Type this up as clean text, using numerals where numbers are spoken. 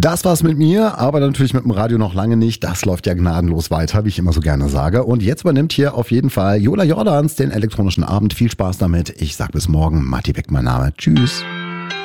Das war's mit mir, aber natürlich mit dem Radio noch lange nicht. Das läuft ja gnadenlos weiter, wie ich immer so gerne sage. Und jetzt übernimmt hier auf jeden Fall Jola Jordans den elektronischen Abend. Viel Spaß damit. Ich sag bis morgen. Matti Beck mein Name. Tschüss.